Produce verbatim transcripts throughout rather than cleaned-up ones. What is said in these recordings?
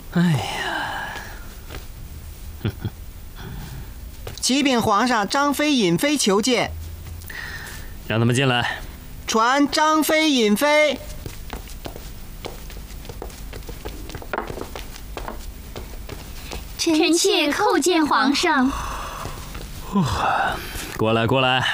哎呀， 启禀皇上，张飞、尹飞求见。 让他们进来。 传张飞、尹飞。 臣妾叩见皇上。 过来，过来。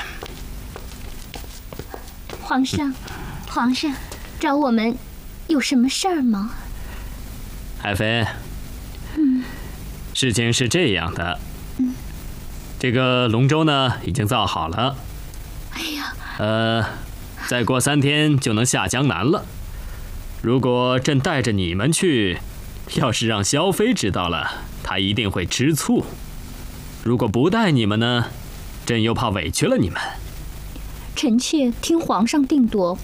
皇上，皇上，找我们有什么事儿吗？ 爱妃，嗯，事情是这样的，嗯，这个龙舟呢已经造好了， 哎呀， 呃，再过三天就能下江南了。如果朕带着你们去，要是让萧妃知道了，她一定会吃醋。如果不带你们呢，朕又怕委屈了你们。 臣妾听皇上定夺。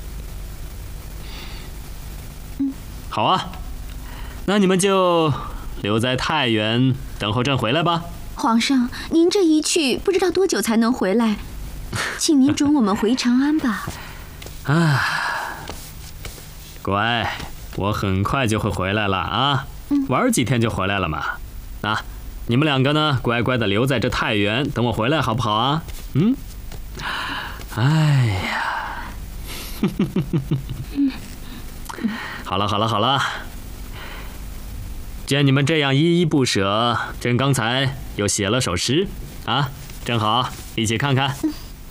嗯，好啊，那你们就留在太原等候朕回来吧。 皇上，您这一去，不知道多久才能回来，请您准我们回长安吧。 啊，乖，我很快就会回来了啊，玩几天就回来了嘛。那你们两个呢，乖乖的留在这太原等我回来，好不好啊？嗯。哎呀，好了好了好了，见你们这样依依不舍，朕刚才又写了首诗啊，正好一起看看。